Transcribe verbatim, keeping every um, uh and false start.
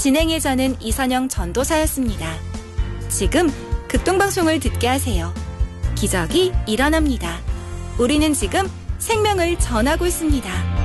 진행의 저는 이선영 전도사였습니다. 지금 극동방송을 듣게 하세요. 기적이 일어납니다. 우리는 지금 생명을 전하고 있습니다.